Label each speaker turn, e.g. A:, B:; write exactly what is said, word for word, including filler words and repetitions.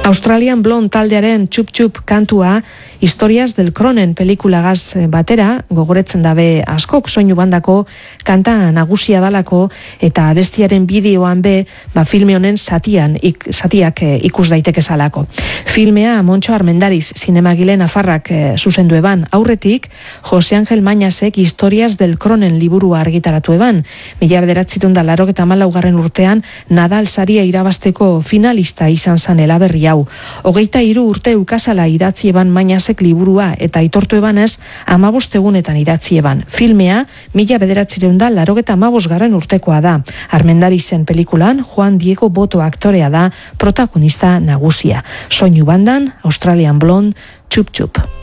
A: Australian Blonde taldearen Txup Txup kantua Historias del Cronen pelikulagaz batera gogoretzen dabe askok soinu bandako kanta nagusia dalako eta abestiaren bideoan be ba filme honen satian ik, satiak eh, ikus daiteke salako. Filmea Montxo Armendariz zinemagile nafarrak eh, zuzendu eban aurretik Jose Angel Mañasek Historias del Cronen liburua argitaratu eban. Mila bederatziehun eta laurogeita hamalaugarren urtean Nadal saria irabazteko finalista izan zan elaberri hau. Hogeita hiru urte ukazala idatzi eban Mañasek liburua eta aitortu ebanez hamabost egunetan idatzi eban. Filmea mila bederatziehun eta laurogeita hamabosgarren urtekoa da. Armendarizen pelikulan Juan Diego Boto aktorea da protagonista nagusia. Soinu bandan Australian Blonde, Txup Txup.